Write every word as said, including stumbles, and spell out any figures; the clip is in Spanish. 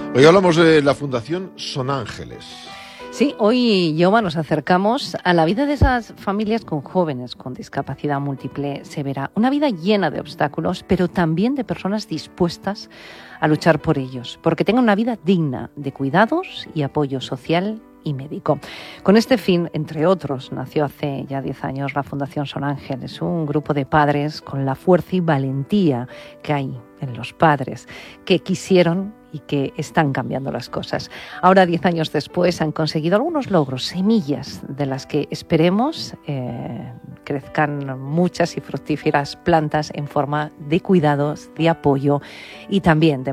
Hoy hablamos de la Fundación Son Ángeles. Sí, hoy, Jaume, nos acercamos a la vida de esas familias con jóvenes con discapacidad múltiple severa. Una vida llena de obstáculos, pero también de personas dispuestas a luchar por ellos, porque tengan una vida digna de cuidados y apoyo social y médico. Con este fin, entre otros, nació hace ya diez años la Fundación Son Ángeles, un grupo de padres con la fuerza y valentía que hay en los padres, que quisieron y que están cambiando las cosas. Ahora, diez años después, han conseguido algunos logros, semillas de las que esperemos eh, crezcan muchas y fructíferas plantas en forma de cuidados, de apoyo y también de